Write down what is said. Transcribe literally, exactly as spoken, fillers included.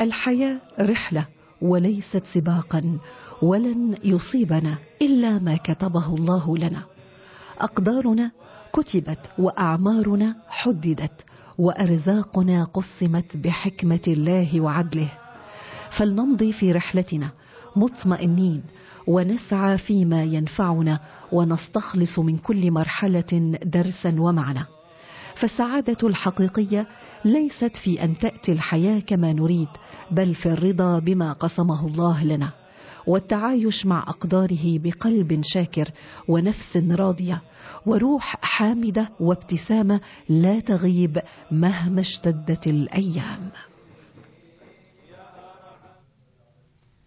الحياة رحلة وليست سباقا، ولن يصيبنا إلا ما كتبه الله لنا. أقدارنا كتبت وأعمارنا حددت وأرزاقنا قسمت بحكمة الله وعدله، فلنمضي في رحلتنا مطمئنين ونسعى فيما ينفعنا ونستخلص من كل مرحلة درسا ومعنى. فالسعادة الحقيقية ليست في أن تأتي الحياة كما نريد، بل في الرضا بما قسمه الله لنا، والتعايش مع أقداره بقلب شاكر ونفس راضية وروح حامدة وابتسامة لا تغيب مهما اشتدت الأيام.